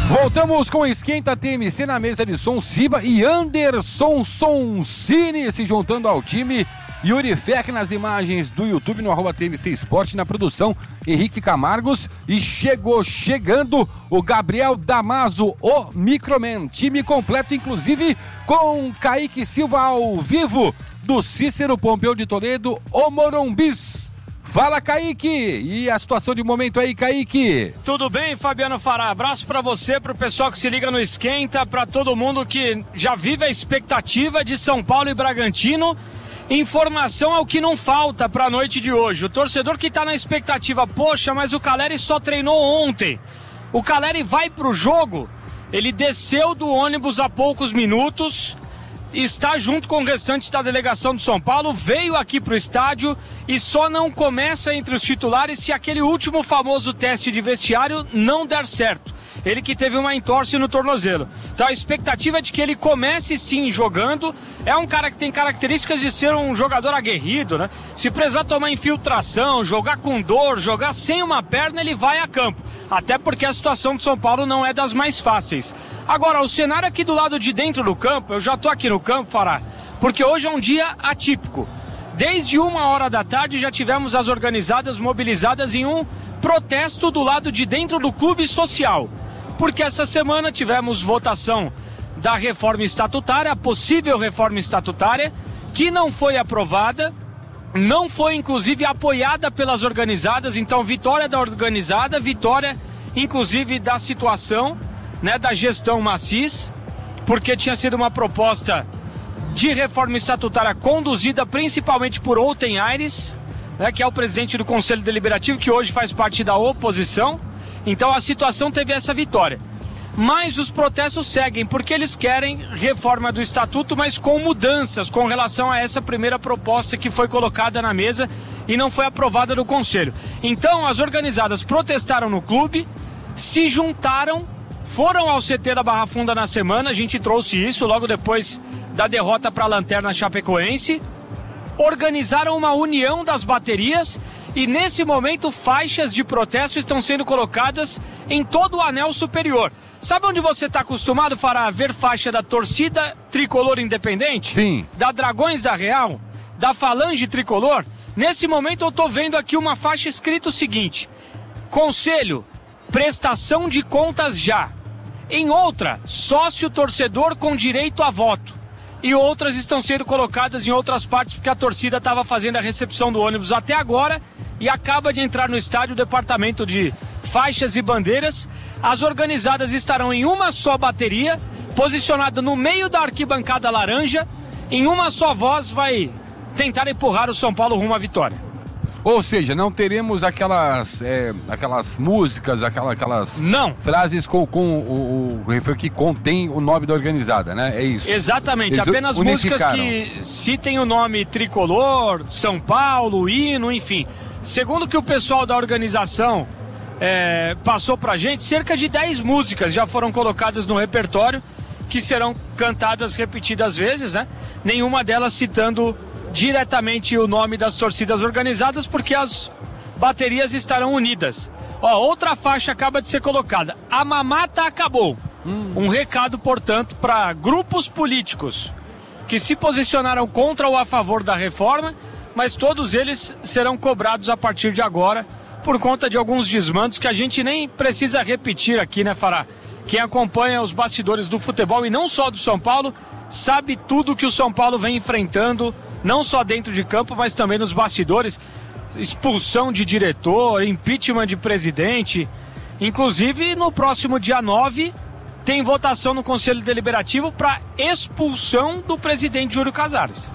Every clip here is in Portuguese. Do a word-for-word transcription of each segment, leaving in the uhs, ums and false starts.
Voltamos com Esquenta T M C na mesa de som. Siba e Anderson Soncini se juntando ao time. Yuri Feck nas imagens do YouTube, no arroba T M C Esporte, na produção Henrique Camargos. E chegou chegando o Gabriel Damaso, o Microman. Time completo, inclusive, com Kaique Silva ao vivo, do Cícero Pompeu de Toledo, o Morumbis. Fala, Kaique! E a situação de momento aí, Kaique? Tudo bem, Fabiano Fará? Abraço pra você, pro pessoal que se liga no Esquenta, pra todo mundo que já vive a expectativa de São Paulo e Bragantino. Informação é o que não falta pra noite de hoje. O torcedor que tá na expectativa, poxa, mas o Caleri só treinou ontem. O Caleri vai pro jogo, ele desceu do ônibus há poucos minutos, está junto com o restante da delegação de São Paulo, veio aqui pro estádio e só não começa entre os titulares se aquele último famoso teste de vestiário não der certo. Ele que teve uma entorse no tornozelo. Então a expectativa é de que ele comece sim jogando. É um cara que tem características de ser um jogador aguerrido, né? Se precisar tomar infiltração, jogar com dor, jogar sem uma perna, ele vai a campo. Até porque a situação de São Paulo não é das mais fáceis. Agora, o cenário aqui do lado de dentro do campo, eu já tô aqui no campo, Fará, porque hoje é um dia atípico. Desde uma hora da tarde já tivemos as organizadas mobilizadas em um protesto do lado de dentro do clube social. Porque essa semana tivemos votação da reforma estatutária, a possível reforma estatutária, que não foi aprovada, não foi inclusive apoiada pelas organizadas. Então, vitória da organizada, vitória inclusive da situação, né, da gestão Macis, porque tinha sido uma proposta de reforma estatutária conduzida principalmente por Outen Aires, né, que é o presidente do Conselho Deliberativo, que hoje faz parte da oposição. Então a situação teve essa vitória. Mas os protestos seguem, porque eles querem reforma do estatuto, mas com mudanças com relação a essa primeira proposta que foi colocada na mesa e não foi aprovada no Conselho. Então as organizadas protestaram no clube, se juntaram, foram ao C T da Barra Funda na semana, a gente trouxe isso logo depois da derrota para a Lanterna Chapecoense, organizaram uma união das baterias. E nesse momento faixas de protesto estão sendo colocadas em todo o anel superior. Sabe onde você está acostumado, Fará, a ver faixa da torcida tricolor independente? Sim. Da Dragões da Real? Da Falange Tricolor? Nesse momento eu estou vendo aqui uma faixa escrita o seguinte: Conselho, prestação de contas já. Em outra, sócio torcedor com direito a voto. E outras estão sendo colocadas em outras partes porque a torcida estava fazendo a recepção do ônibus até agora e acaba de entrar no estádio o departamento de faixas e bandeiras. As organizadas estarão em uma só bateria, posicionada no meio da arquibancada laranja. Em uma só voz vai tentar empurrar o São Paulo rumo à vitória. Ou seja, não teremos aquelas, é, aquelas músicas, aquelas, aquelas não. frases com, com o, o refrão que contém o nome da organizada, né? É isso. Exatamente, eles apenas músicas que citem o nome tricolor, São Paulo, hino, enfim. Segundo que o pessoal da organização é, passou pra gente, cerca de dez músicas já foram colocadas no repertório, que serão cantadas repetidas vezes, né? Nenhuma delas citando diretamente o nome das torcidas organizadas, porque as baterias estarão unidas. Ó, outra faixa acaba de ser colocada: a mamata acabou. Hum. Um recado, portanto, para grupos políticos que se posicionaram contra ou a favor da reforma, mas todos eles serão cobrados a partir de agora por conta de alguns desmandos que a gente nem precisa repetir aqui, né, Fará? Quem acompanha os bastidores do futebol e não só do São Paulo sabe tudo que o São Paulo vem enfrentando, não só dentro de campo, mas também nos bastidores. Expulsão de diretor, impeachment de presidente. Inclusive, no próximo dia nove, tem votação no Conselho Deliberativo para expulsão do presidente Júlio Casares.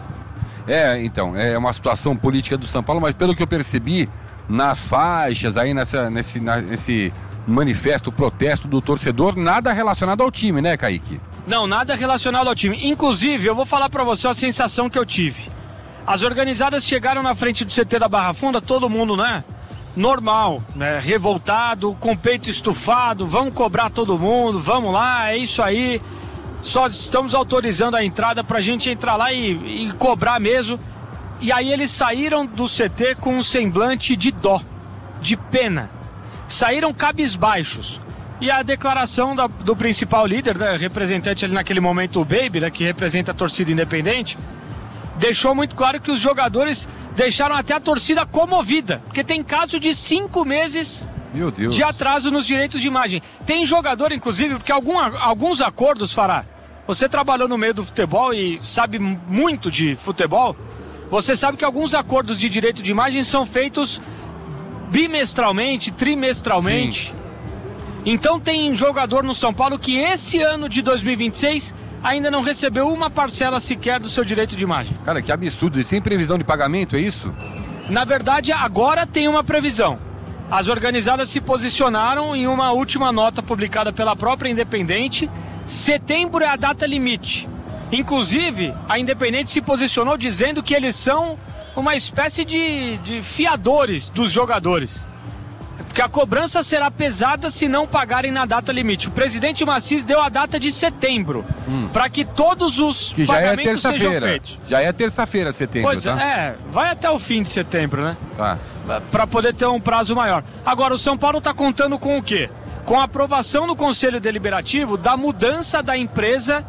É, então, é uma situação política do São Paulo, mas pelo que eu percebi, nas faixas, aí nessa, nesse, na, nesse manifesto, protesto do torcedor, nada relacionado ao time, né, Kaique? Não, nada relacionado ao time. Inclusive, eu vou falar para você a sensação que eu tive. As organizadas chegaram na frente do C T da Barra Funda, todo mundo, né? Normal, né? Revoltado, com o peito estufado, vamos cobrar todo mundo, vamos lá, é isso aí. Só estamos autorizando a entrada pra gente entrar lá e, e cobrar mesmo. E aí eles saíram do C T com um semblante de dó, de pena. Saíram cabisbaixos. E a declaração da, do principal líder, né, representante ali naquele momento, o Baby, né, que representa a torcida independente, deixou muito claro que os jogadores deixaram até a torcida comovida, porque tem caso de cinco meses Meu Deus. de atraso nos direitos de imagem. Tem jogador, inclusive, porque algum, alguns acordos, Fará, você trabalhou no meio do futebol e sabe muito de futebol, você sabe que alguns acordos de direito de imagem são feitos bimestralmente, trimestralmente. Sim. Então tem jogador no São Paulo que esse ano de dois mil e vinte e seis ainda não recebeu uma parcela sequer do seu direito de imagem. Cara, que absurdo. E sem previsão de pagamento, é isso? Na verdade, agora tem uma previsão. As organizadas se posicionaram em uma última nota publicada pela própria Independente. Setembro é a data limite. Inclusive, a Independente se posicionou dizendo que eles são uma espécie de, de fiadores dos jogadores. Porque a cobrança será pesada se não pagarem na data limite. O presidente Maciz deu a data de setembro, hum. para que todos os que já pagamentos é sejam feitos. Já é terça-feira, setembro, pois tá? é, vai até o fim de setembro, né? Tá. Para poder ter um prazo maior. Agora, o São Paulo está contando com o quê? Com a aprovação no Conselho Deliberativo da mudança da empresa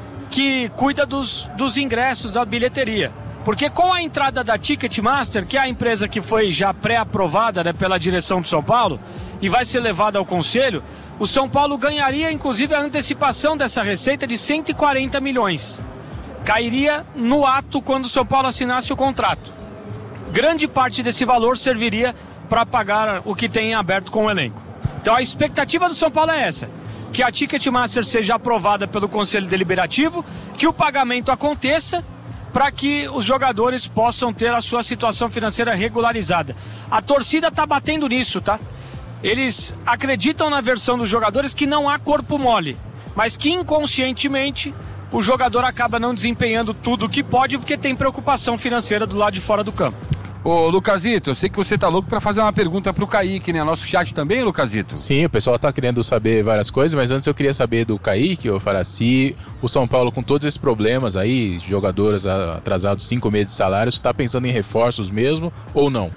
que cuida dos, dos ingressos, da bilheteria. Porque com a entrada da Ticketmaster, que é a empresa que foi já pré-aprovada, né, pela direção de São Paulo e vai ser levada ao Conselho, o São Paulo ganharia inclusive a antecipação dessa receita de cento e quarenta milhões. Cairia no ato quando o São Paulo assinasse o contrato. Grande parte desse valor serviria para pagar o que tem em aberto com o elenco. Então a expectativa do São Paulo é essa, que a Ticketmaster seja aprovada pelo Conselho Deliberativo, que o pagamento aconteça, para que os jogadores possam ter a sua situação financeira regularizada. A torcida está batendo nisso, tá? Eles acreditam na versão dos jogadores que não há corpo mole, mas que inconscientemente o jogador acaba não desempenhando tudo o que pode porque tem preocupação financeira do lado de fora do campo. Ô, Lucasito, eu sei que você tá louco pra fazer uma pergunta pro Kaique, né? Nosso chat também, Lucasito? Sim, o pessoal tá querendo saber várias coisas, mas antes eu queria saber do Kaique, ou Faraci, o São Paulo com todos esses problemas aí, jogadores atrasados cinco meses de salário, está pensando em reforços mesmo ou não?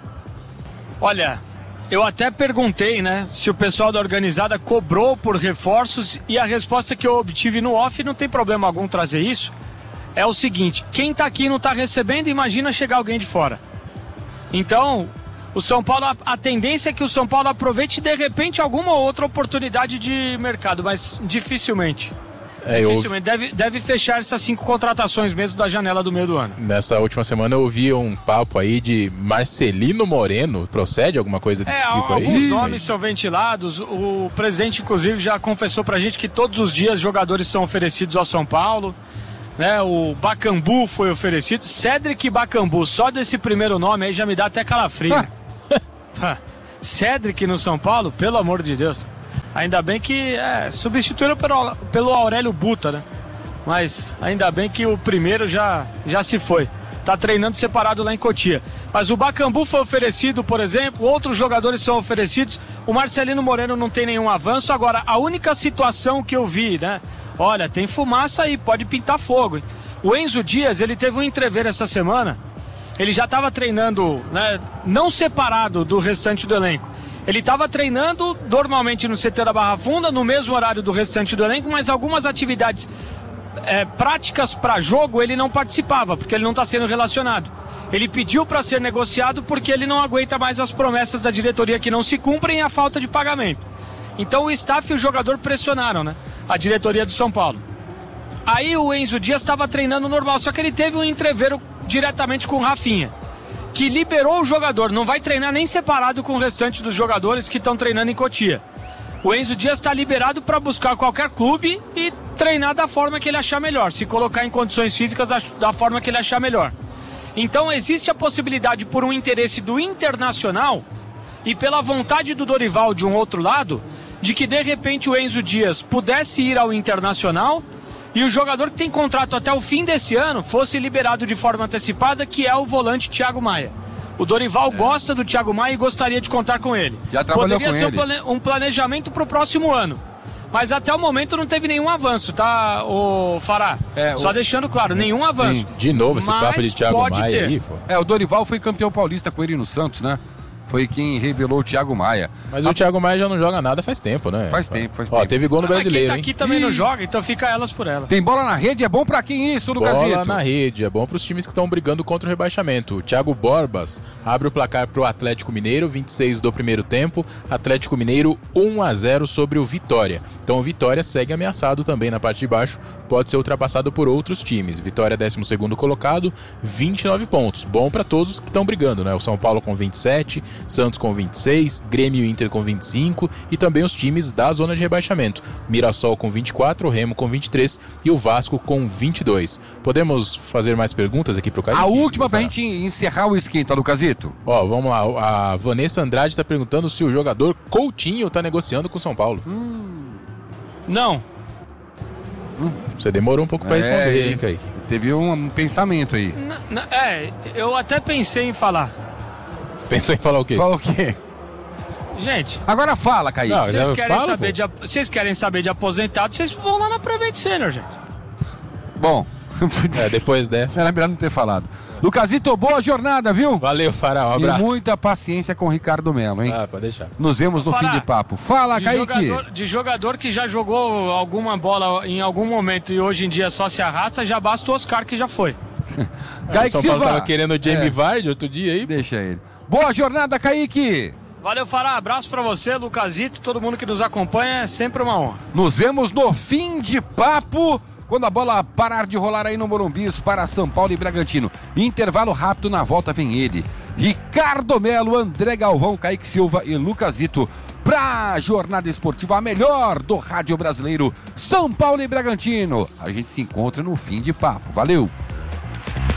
Olha, eu até perguntei, né, se o pessoal da organizada cobrou por reforços e a resposta que eu obtive no off, não tem problema algum trazer isso, é o seguinte: quem tá aqui não tá recebendo, imagina chegar alguém de fora. Então, o São Paulo, a tendência é que o São Paulo aproveite de repente alguma outra oportunidade de mercado, mas dificilmente. É, dificilmente. Eu... Deve, deve fechar essas cinco contratações mesmo da janela do meio do ano. Nessa última semana eu ouvi um papo aí de Marcelino Moreno. Procede alguma coisa desse é, tipo aí? Alguns nomes são ventilados. O presidente, inclusive, já confessou pra gente que todos os dias jogadores são oferecidos ao São Paulo. Né, o Bacambu foi oferecido. Cédric Bacambu, só desse primeiro nome aí já me dá até calafrio. Cédric no São Paulo, pelo amor de Deus. Ainda bem que é, substituíram pelo, pelo Aurélio Buta, né? Mas ainda bem que o primeiro já, já se foi. Tá treinando separado lá em Cotia. Mas o Bacambu foi oferecido, por exemplo, outros jogadores são oferecidos. O Marcelino Moreno não tem nenhum avanço. Agora, a única situação que eu vi, né? Olha, tem fumaça aí, pode pintar fogo, hein? O Enzo Dias, ele teve um entrever essa semana. Ele já estava treinando, né, não separado do restante do elenco. Ele estava treinando normalmente no C T da Barra Funda, no mesmo horário do restante do elenco, mas algumas atividades é, práticas para jogo ele não participava, porque ele não está sendo relacionado. Ele pediu para ser negociado porque ele não aguenta mais as promessas da diretoria que não se cumprem e a falta de pagamento. Então o staff e o jogador pressionaram, né, a diretoria do São Paulo. Aí o Enzo Dias estava treinando normal, só que ele teve um entrevero diretamente com o Rafinha, que liberou o jogador, não vai treinar nem separado com o restante dos jogadores que estão treinando em Cotia. O Enzo Dias está liberado para buscar qualquer clube e treinar da forma que ele achar melhor, se colocar em condições físicas da forma que ele achar melhor. Então existe a possibilidade, por um interesse do Internacional e pela vontade do Dorival de um outro lado, de que de repente o Enzo Dias pudesse ir ao Internacional e o jogador que tem contrato até o fim desse ano fosse liberado de forma antecipada, que é o volante Thiago Maia. O Dorival é. gosta do Thiago Maia e gostaria de contar com ele. Já trabalhou Poderia com ser ele. Um, plane... um planejamento para o próximo ano. Mas até o momento não teve nenhum avanço, tá, o Fará? É, Só o... deixando claro, nenhum avanço. Sim. De novo esse Mas papo de Thiago Maia ter. aí, pô. É, o Dorival foi campeão paulista com ele no Santos, né? foi quem revelou o Thiago Maia. Mas a... o Thiago Maia já não joga nada faz tempo, né? Faz tempo, faz Ó, tempo. teve gol no ah, Brasileiro, mas quem tá aqui hein? também Ih. não joga, então fica elas por ela. Tem bola na rede, é bom pra quem isso, Lucasito? Bola na rede, é bom pros times que estão brigando contra o rebaixamento. O Thiago Borbas abre o placar pro Atlético Mineiro, vinte e seis do primeiro tempo. Atlético Mineiro um a zero sobre o Vitória. Então o Vitória segue ameaçado também na parte de baixo, pode ser ultrapassado por outros times. Vitória décimo segundo colocado, vinte e nove pontos. Bom pra todos que estão brigando, né? O São Paulo com vinte e sete, Santos com vinte e seis, Grêmio e Inter com vinte e cinco e também os times da zona de rebaixamento. Mirassol com vinte e quatro, Remo com vinte e três e o Vasco com vinte e dois. Podemos fazer mais perguntas aqui pro Kaique? A última pra gente encerrar o esquenta, Lucasito. Ó, vamos lá. A Vanessa Andrade tá perguntando se o jogador Coutinho tá negociando com o São Paulo. Hum. Não. Você demorou um pouco pra responder, É, hein, Kaique? Teve um, um pensamento aí. N- n- é, eu até pensei em falar. Pensou em falar o quê? Fala o quê? Gente, Agora fala, Kaique. Não, vocês já querem, fala, saber pô. de, ap- vocês querem saber de aposentado, vocês vão lá na Prevent Senior, gente. Bom, É, depois dessa. era melhor não ter falado. Lucasito, boa jornada, viu? Valeu, Fará, um abraço. E muita paciência com o Ricardo Melo, hein? Ah, pode deixar. Nos vemos no Fará, fim de papo. Fala, De Kaique. jogador, de jogador que já jogou alguma bola em algum momento e hoje em dia só se arrasta, já basta o Oscar que já foi. Kaique o São Paulo Silva. tava querendo o Jamie É. Vardy outro dia aí. Deixa ele. Boa jornada, Kaique. Valeu, Fará. Abraço pra você, Lucasito, todo mundo que nos acompanha. É sempre uma honra. Nos vemos no fim de papo, quando a bola parar de rolar aí no Morumbi para São Paulo e Bragantino. Intervalo rápido, na volta vem ele. Ricardo Melo, André Galvão, Kaique Silva e Lucasito. Pra Jornada Esportiva, a melhor do rádio brasileiro, São Paulo e Bragantino. A gente se encontra no fim de papo. Valeu!